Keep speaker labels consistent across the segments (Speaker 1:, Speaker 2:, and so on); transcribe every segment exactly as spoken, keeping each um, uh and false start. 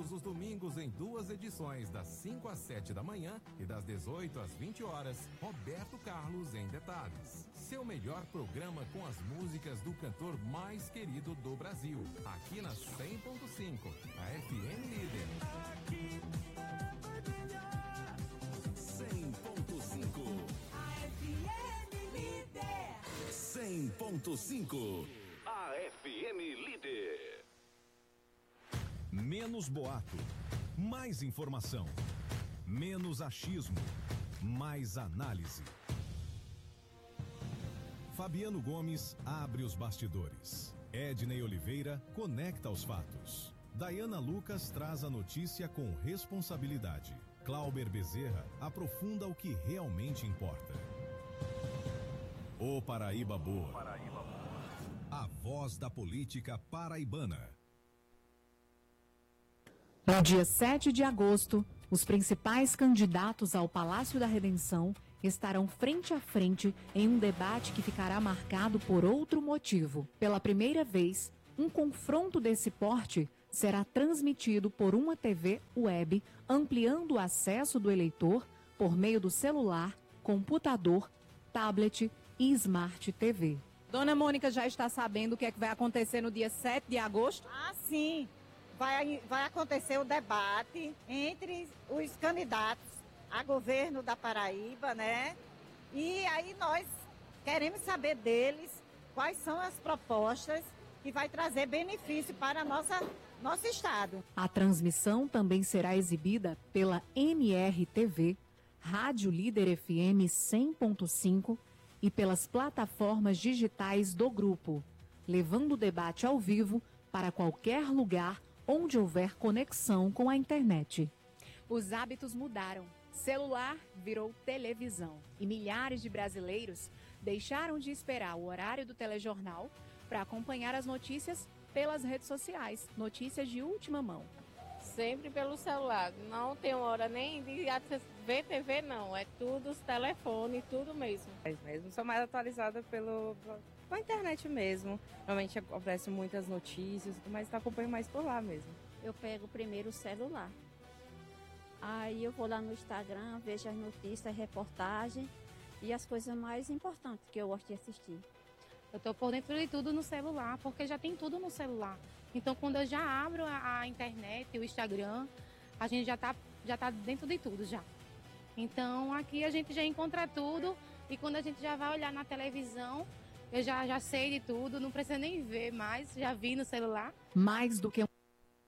Speaker 1: Todos os domingos em duas edições, das cinco às sete da manhã e das dezoito às vinte horas, Roberto Carlos em Detalhes. Seu melhor programa com as músicas do cantor mais querido do Brasil. Aqui na cem ponto cinco, a F M Líder. Aqui é melhor. cem ponto cinco.
Speaker 2: A F M Líder.
Speaker 1: cem ponto cinco. A F M Líder. Menos boato, mais informação. Menos achismo, mais análise. Fabiano Gomes abre os bastidores. Ednei Oliveira conecta os fatos. Dayana Lucas traz a notícia com responsabilidade. Clauber Bezerra aprofunda o que realmente importa. O Paraíba Boa. A voz da política paraibana.
Speaker 3: No dia sete de agosto, os principais candidatos ao Palácio da Redenção estarão frente a frente em um debate que ficará marcado por outro motivo. Pela primeira vez, um confronto desse porte será transmitido por uma T V web, ampliando o acesso do eleitor por meio do celular, computador, tablet e Smart T V.
Speaker 4: Dona Mônica já está sabendo o que é que vai acontecer no dia sete de agosto?
Speaker 5: Ah, sim. Vai, vai acontecer o debate entre os candidatos a governo da Paraíba, né? E aí nós queremos saber deles quais são as propostas que vai trazer benefício para a nossa, nosso estado.
Speaker 3: A transmissão também será exibida pela M R T V, Rádio Líder F M cem ponto cinco e pelas plataformas digitais do grupo, levando o debate ao vivo para qualquer lugar onde houver conexão com a internet.
Speaker 6: Os hábitos mudaram. Celular virou televisão. E milhares de brasileiros deixaram de esperar o horário do telejornal para acompanhar as notícias pelas redes sociais. Notícias de última mão.
Speaker 7: Sempre pelo celular. Não tem hora nem de ver T V, não. É tudo os telefones, tudo mesmo.
Speaker 8: É mesmo. Sou mais atualizada pelo... pela internet mesmo. Normalmente aparecem muitas notícias, mas acompanho mais por lá mesmo.
Speaker 9: Eu pego primeiro o celular. Aí eu vou lá no Instagram, vejo as notícias, reportagens e as coisas mais importantes que eu gosto de assistir.
Speaker 10: Eu estou por dentro de tudo no celular, porque já tem tudo no celular. Então, quando eu já abro a, a internet, o Instagram, a gente já está já tá dentro de tudo já. Então, aqui a gente já encontra tudo e quando a gente já vai olhar na televisão, eu já, já sei de tudo, não precisa nem ver mais, já vi no celular.
Speaker 3: Mais do que um...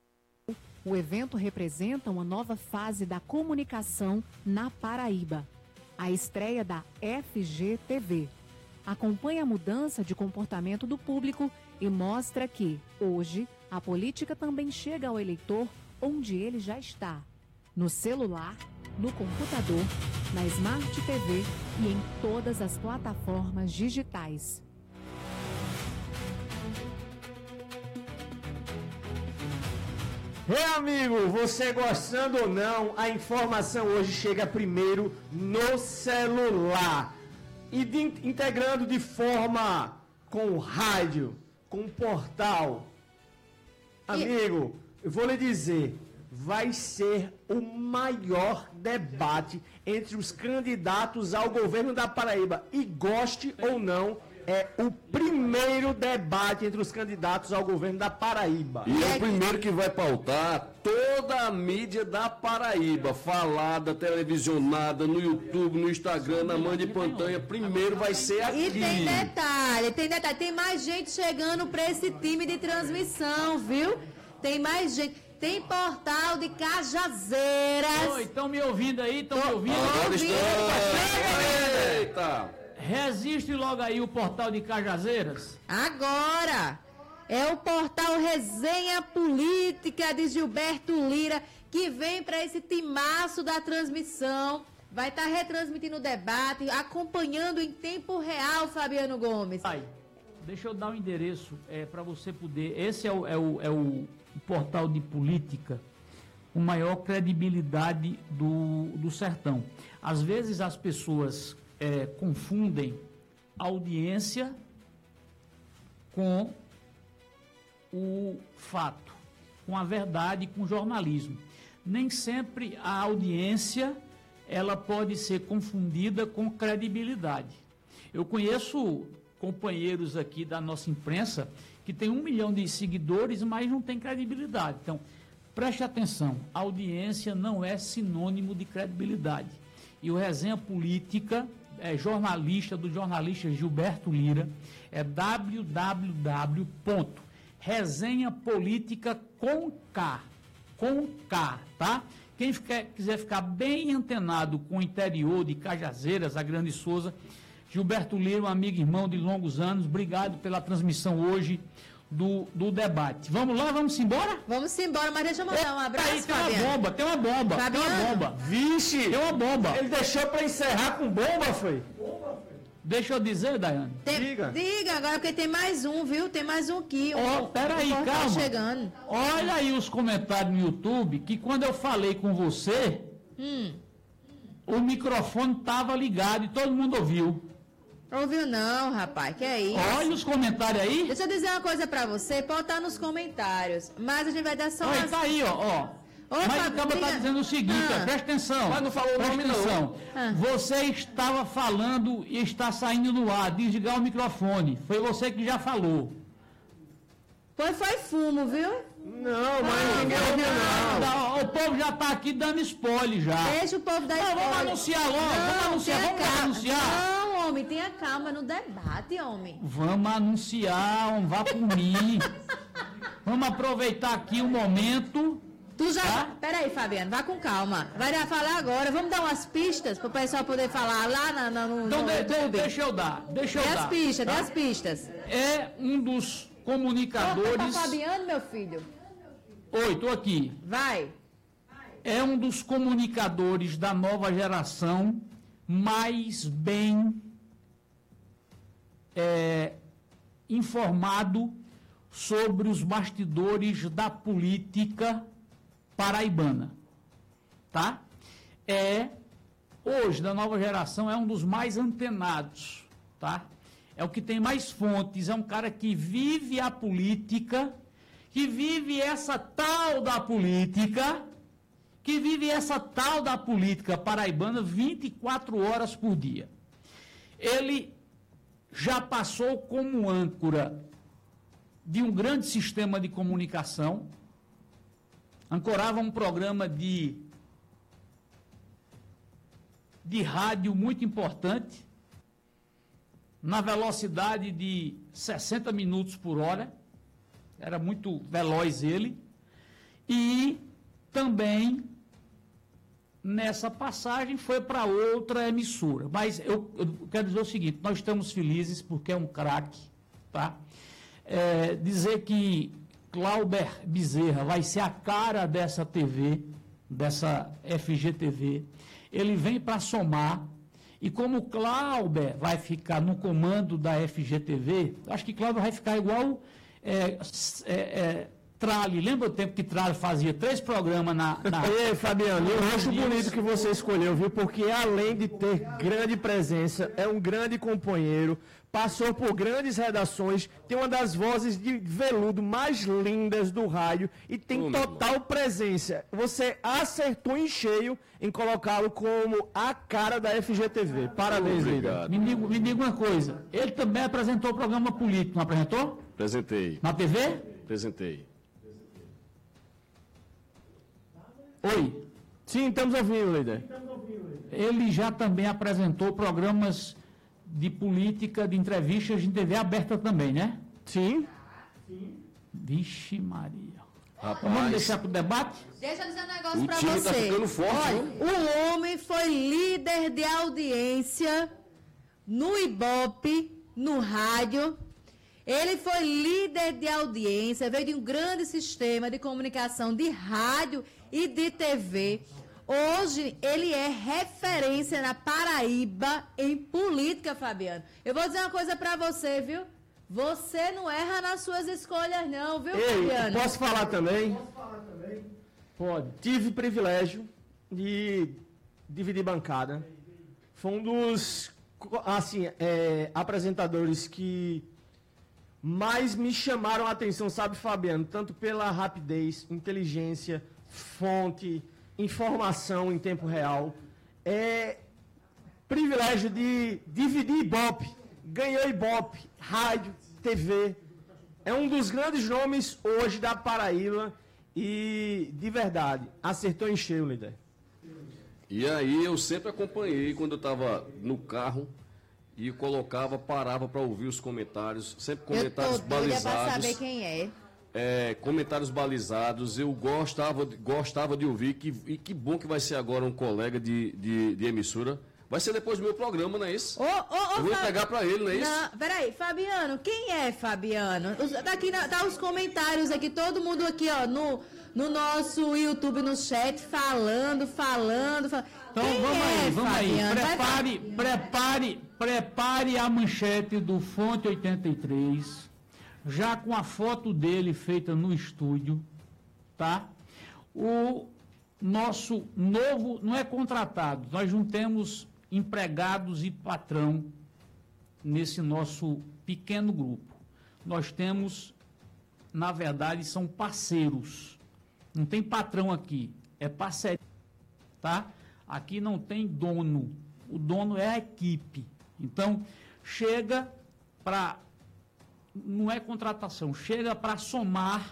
Speaker 3: O evento representa uma nova fase da comunicação na Paraíba. A estreia da F G T V. Acompanha a mudança de comportamento do público e mostra que, hoje, a política também chega ao eleitor onde ele já está. No celular, no computador, na Smart T V e em todas as plataformas digitais.
Speaker 11: É, amigo, você gostando ou não, a informação hoje chega primeiro no celular. E de, integrando de forma com rádio, com portal. Amigo, eu vou lhe dizer, vai ser o maior debate entre os candidatos ao governo da Paraíba. E goste ou não, é o primeiro debate entre os candidatos ao governo da Paraíba.
Speaker 12: E é o primeiro que vai pautar toda a mídia da Paraíba, falada, televisionada, no YouTube, no Instagram, na Mãe de Pantanha. Primeiro vai ser aqui.
Speaker 13: E tem detalhe, tem detalhe, tem mais gente chegando para esse time de transmissão, viu? Tem mais gente. Tem portal de Cajazeiras.
Speaker 14: Oi, estão me ouvindo aí? Estão me ouvindo?
Speaker 12: Agora estão.
Speaker 14: Eita! Resiste logo aí o portal de Cajazeiras.
Speaker 13: Agora! É o portal Resenha Política de Gilberto Lira, que vem para esse timaço da transmissão. Vai estar tá retransmitindo o debate, acompanhando em tempo real, Fabiano Gomes.
Speaker 14: Ai, deixa eu dar o um endereço é, para você poder... Esse é o, é o, é o portal de política com maior credibilidade do, do sertão. Às vezes as pessoas é, confundem audiência com o fato. com a verdade, com o jornalismo. Nem sempre a audiência ela pode ser confundida com credibilidade. Eu conheço companheiros aqui da nossa imprensa que tem um milhão de seguidores, mas não tem credibilidade. Então, preste atenção, audiência não é sinônimo de credibilidade. E o Resenha Política, é jornalista, do jornalista Gilberto Lira, é w w w ponto resenha política com K, com K, tá? Quem ficar, quiser ficar bem antenado com o interior de Cajazeiras, a Grande Souza, Gilberto Lira, um amigo e irmão de longos anos, obrigado pela transmissão hoje do, do debate. Vamos lá, vamos embora?
Speaker 13: Vamos embora, mas deixa eu mandar um abraço,
Speaker 14: aí, tem
Speaker 13: Fabiano.
Speaker 14: uma bomba, tem uma bomba,
Speaker 13: Fabiano.
Speaker 14: tem uma bomba.
Speaker 11: Vixe!
Speaker 14: Tem uma bomba.
Speaker 11: Ele deixou para encerrar com bomba, foi?
Speaker 14: Deixa eu dizer, Daiane.
Speaker 13: Tem, diga. Diga, agora porque tem mais um, viu? Tem mais um aqui.
Speaker 14: Ó, oh, peraí, calma.
Speaker 13: Tá chegando.
Speaker 14: Olha aí os comentários no YouTube, que quando eu falei com você, hum. o microfone estava ligado e todo mundo ouviu.
Speaker 13: Ouviu não, rapaz, que é isso?
Speaker 14: Olha os comentários aí.
Speaker 13: Deixa eu dizer uma coisa pra você, pode estar nos comentários, mas a gente vai dar só
Speaker 14: Olha,
Speaker 13: umas...
Speaker 14: tá aí, ó, ó.
Speaker 13: Opa,
Speaker 14: mas o cara está dizendo o seguinte, ah. ó, presta atenção.
Speaker 11: Mas não falou o nome
Speaker 14: atenção.
Speaker 11: não.
Speaker 14: Ah. Você estava falando e está saindo no ar, desligar o microfone. Foi você que já falou.
Speaker 13: Foi, foi fumo, viu?
Speaker 11: Não, mas
Speaker 14: ah,
Speaker 11: ninguém ouviu não.
Speaker 14: não. O povo já está aqui dando spoiler já.
Speaker 13: Deixa o povo dar spoiler.
Speaker 14: Não, vamos anunciar logo, não, vamos anunciar, vamos calma. anunciar.
Speaker 13: Não, homem, tenha calma no debate, homem.
Speaker 14: Vamos anunciar, um vá por mim. Vamos aproveitar aqui o momento...
Speaker 13: Tu já... Tá? Peraí, Fabiano, vá com calma. Vai dar falar agora. Vamos dar umas pistas para o pessoal poder falar lá na, na, no,
Speaker 14: então,
Speaker 13: no
Speaker 14: de,
Speaker 13: YouTube.
Speaker 14: Deixa eu dar, deixa eu
Speaker 13: dê
Speaker 14: dar.
Speaker 13: as pistas,
Speaker 14: tá?
Speaker 13: dê as pistas.
Speaker 14: É um dos comunicadores...
Speaker 13: Tá Fabiano, meu filho?
Speaker 14: Oi, tô aqui.
Speaker 13: Vai.
Speaker 14: É um dos comunicadores da nova geração mais bem é, informado sobre os bastidores da política paraibana, tá? É, hoje, da nova geração, é um dos mais antenados, tá? É o que tem mais fontes, é um cara que vive a política, que vive essa tal da política, que vive essa tal da política paraibana vinte e quatro horas por dia. Ele já passou como âncora de um grande sistema de comunicação, ancorava um programa de, de rádio muito importante, na velocidade de sessenta minutos por hora, era muito veloz ele, e também nessa passagem foi para outra emissora. Mas eu, eu quero dizer o seguinte, nós estamos felizes porque é um craque, tá? É, dizer que Clauber Bezerra vai ser a cara dessa T V, dessa F G T V. Ele vem para somar. E como Clauber vai ficar no comando da F G T V, acho que Clauber vai ficar igual é, é, é, Trali. Lembra o tempo que Trali fazia três programas na... na...
Speaker 11: Ei, Fabiano, eu acho bonito que você escolheu, viu? Porque além de ter grande presença, é um grande companheiro, passou por grandes redações, tem uma das vozes de veludo mais lindas do rádio e tem oh, total presença. Você acertou em cheio em colocá-lo como a cara da F G T V. Parabéns, líder.
Speaker 14: Me diga, me diga uma coisa, ele também apresentou o programa político, não apresentou?
Speaker 12: Apresentei.
Speaker 14: Na T V?
Speaker 12: Apresentei.
Speaker 14: Oi.
Speaker 11: Sim, estamos ouvindo, líder.
Speaker 14: Ele já também apresentou programas de política, de entrevistas em T V aberta também, né?
Speaker 11: Sim.
Speaker 14: Vixe Maria.
Speaker 12: Rapaz,
Speaker 14: então vamos deixar para o debate?
Speaker 13: Deixa eu dizer um negócio
Speaker 12: para
Speaker 13: você.
Speaker 12: O time está ficando forte,
Speaker 13: olha, o homem foi líder de audiência no Ibope, no rádio. Ele foi líder de audiência, veio de um grande sistema de comunicação de rádio e de T V. Hoje, ele é referência na Paraíba em política, Fabiano. Eu vou dizer uma coisa para você, viu? Você não erra nas suas escolhas, não, viu,
Speaker 11: Ei,
Speaker 13: Fabiano?
Speaker 11: Posso falar também? Posso falar também? Pode. Tive privilégio de dividir bancada. Foi um dos, assim, é, apresentadores que mas me chamaram a atenção, sabe, Fabiano? Tanto pela rapidez, inteligência, fonte, informação em tempo real. É privilégio de dividir Ibope. Ganhou Ibope, rádio, T V. É um dos grandes nomes hoje da Paraíba e, de verdade, acertou em cheio, líder.
Speaker 12: E aí eu sempre acompanhei quando eu estava no carro e colocava, parava para ouvir os comentários, sempre comentários
Speaker 13: eu tô doida
Speaker 12: balizados.
Speaker 13: pra saber quem é.
Speaker 12: É, comentários balizados, eu gostava, gostava de ouvir, que, e que bom que vai ser agora um colega de, de, de emissora. Vai ser depois do meu programa, não é isso?
Speaker 13: Ô, ô, ô,
Speaker 12: eu vou
Speaker 13: Fab...
Speaker 12: pegar para ele, não é isso?
Speaker 13: Não, peraí, Fabiano, quem é Fabiano? Os, tá aqui na, tá os comentários aqui, todo mundo aqui, ó, no, no nosso YouTube, no chat, falando, falando, falando.
Speaker 14: Então
Speaker 13: quem
Speaker 14: vamos
Speaker 13: é,
Speaker 14: aí, vamos
Speaker 13: Fabiano?
Speaker 14: aí.
Speaker 13: Vai,
Speaker 14: Prepare, prepare, prepare a manchete do Fonte oitenta e três, já com a foto dele feita no estúdio, tá? O nosso novo, não é contratado, nós não temos empregados e patrão nesse nosso pequeno grupo. Nós temos, na verdade, são parceiros. Não tem patrão aqui, é parceiro, tá? Aqui não tem dono, o dono é a equipe. Então, chega para, não é contratação, chega para somar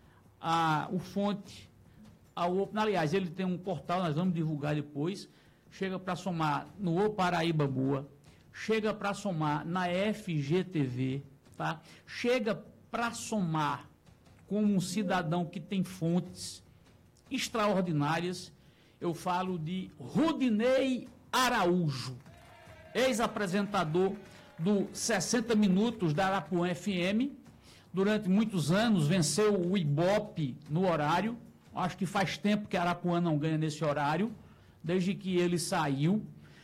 Speaker 14: a, o Fonte ao, aliás, ele tem um portal, nós vamos divulgar depois, chega para somar no O Paraíba Boa, chega para somar na F G T V, tá? Chega para somar como um cidadão que tem fontes extraordinárias. Eu falo de Rudinei Araújo, ex-apresentador do sessenta Minutos da Arapuã F M, durante muitos anos venceu o Ibope no horário, acho que faz tempo que a Arapuã não ganha nesse horário, desde que ele saiu.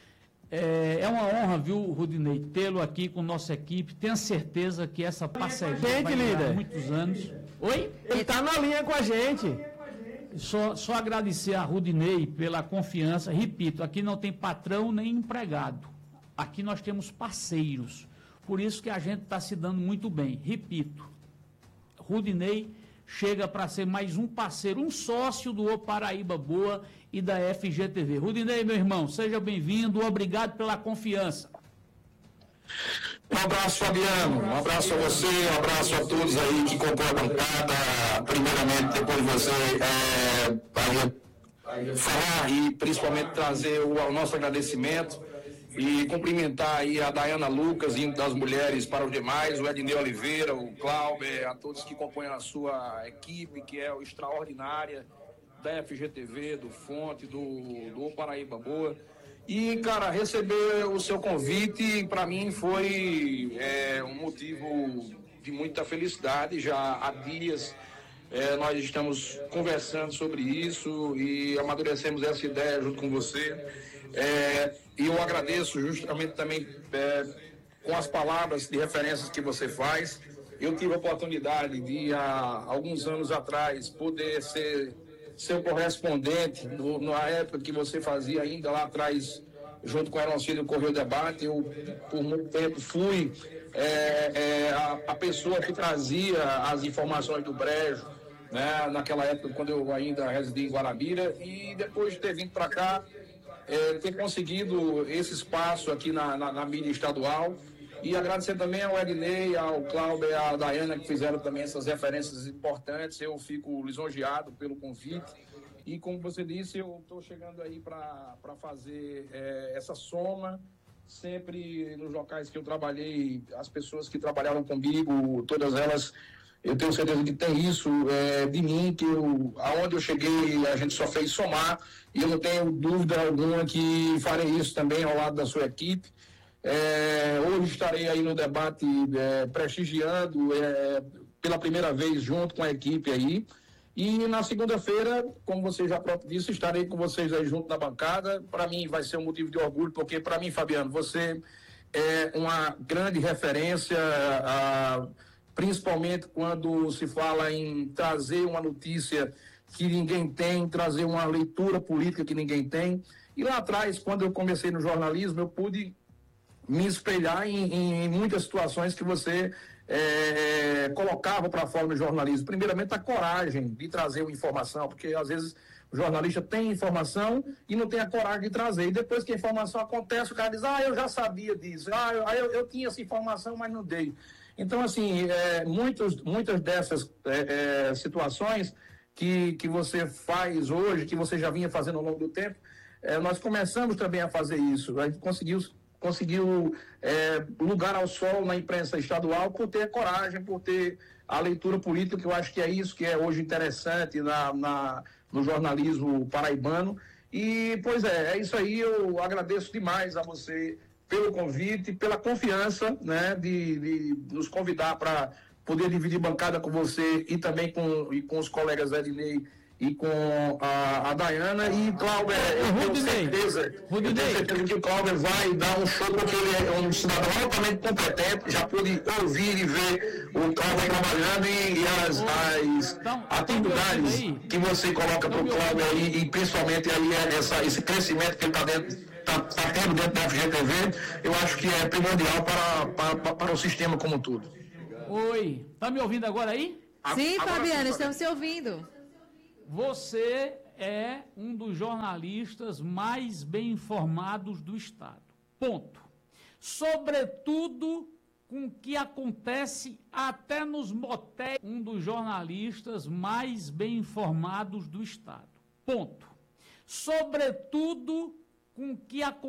Speaker 14: É, é uma honra, viu, Rudinei, tê-lo aqui com nossa equipe. Tenho certeza que essa parceria
Speaker 11: gente,
Speaker 14: vai durar
Speaker 11: líder.
Speaker 14: muitos anos. Oi?
Speaker 11: Ele está na linha com a gente.
Speaker 14: Só, só agradecer a Rudinei pela confiança. Repito, aqui não tem patrão nem empregado. Aqui nós temos parceiros. Por isso que a gente está se dando muito bem. Repito, Rudinei chega para ser mais um parceiro, um sócio do O Paraíba Boa e da F G T V. Rudinei, meu irmão, seja bem-vindo, obrigado pela confiança.
Speaker 15: Um abraço, Fabiano, um abraço a você, um abraço a todos aí que compõem a bancada. Primeiramente, depois de você é, falar e principalmente trazer o, o nosso agradecimento e cumprimentar aí a Dayana Lucas, indo das mulheres para os demais, o Ednei Oliveira, o Cláudio, a todos que compõem a sua equipe, que é o extraordinária da F G T V, do Fonte, do, do Paraíba Boa. E, cara, receber o seu convite, para mim, foi é, um motivo de muita felicidade. Já há dias é, nós estamos conversando sobre isso e amadurecemos essa ideia junto com você. É, e eu agradeço justamente também é, com as palavras de referências que você faz. Eu tive a oportunidade de, há alguns anos atrás, poder ser seu correspondente, no, na época que você fazia ainda lá atrás, junto com a Hermocílio Correio Debate. Eu, por muito tempo, fui é, é, a, a pessoa que trazia as informações do Brejo, né, naquela época, quando eu ainda residia em Guarabira, e depois de ter vindo para cá, é, ter conseguido esse espaço aqui na, na, na mídia estadual. E agradecer também ao Ednei, ao Cláudio e à Dayana, que fizeram também essas referências importantes. Eu fico lisonjeado pelo convite. E como você disse, eu estou chegando aí para fazer é, essa soma. Sempre nos locais que eu trabalhei, as pessoas que trabalharam comigo, todas elas, eu tenho certeza que tem isso é, de mim, que eu, aonde eu cheguei, a gente só fez somar. E eu não tenho dúvida alguma que farei isso também ao lado da sua equipe. É, hoje estarei aí no debate é, prestigiando é, pela primeira vez junto com a equipe aí, e na segunda-feira, como você já próprio disse, estarei com vocês aí junto na bancada. Para mim vai ser um motivo de orgulho, porque para mim, Fabiano, você é uma grande referência, a, principalmente quando se fala em trazer uma notícia que ninguém tem, trazer uma leitura política que ninguém tem. E lá atrás, quando eu comecei no jornalismo, eu pude me espelhar em, em muitas situações que você é, colocava para fora no jornalismo? Primeiramente, a coragem de trazer uma informação, porque às vezes o jornalista tem informação e não tem a coragem de trazer. E depois que a informação acontece, o cara diz, ah, eu já sabia disso, ah, eu, eu, eu tinha essa informação, mas não dei. Então, assim, é, muitos, muitas dessas é, é, situações que, que você faz hoje, que você já vinha fazendo ao longo do tempo, é, nós começamos também a fazer isso. A gente conseguiu, conseguiu é, lugar ao sol na imprensa estadual por ter coragem, por ter a leitura política, que eu acho que é isso que é hoje interessante na, na, no jornalismo paraibano. E, pois é, é isso aí. Eu agradeço demais a você pelo convite, pela confiança, né, de, de nos convidar para poder dividir bancada com você e também com, e com os colegas Ednei e com a, a Dayana. E Cláudio, eu tenho certeza, eu tenho certeza que o Cláudio vai dar um show, porque ele é um cidadão altamente competente, já pude ouvir e ver o Cláudio trabalhando e, e as, as atividades que você coloca para o Cláudio aí, e principalmente aí essa, esse crescimento que ele está dentro. Está tá tendo dentro da F G T V, eu acho que é primordial para, para, para o sistema como um todo.
Speaker 14: Oi, tá me ouvindo agora aí?
Speaker 13: Sim, Fabiano, estamos te ouvindo.
Speaker 14: Você é um dos jornalistas mais bem informados do Estado. Ponto. Sobretudo com o que acontece até nos motéis. Um dos jornalistas mais bem informados do Estado. Ponto. Sobretudo com o que acontece